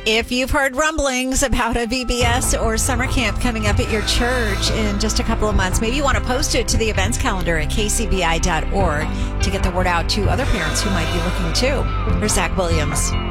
If you've heard rumblings about a VBS or summer camp coming up at your church in just a couple of months, maybe you want to post it to the events calendar at kcbi.org to get the word out to other parents who might be looking too. Here's Zach Williams.